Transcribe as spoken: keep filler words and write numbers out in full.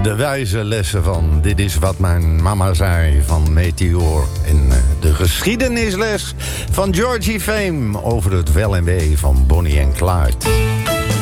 De wijze lessen van Dit is wat mijn mama zei van Meteor. En uh, de geschiedenisles van Georgie Fame over het wel en wee van Bonnie en Clyde.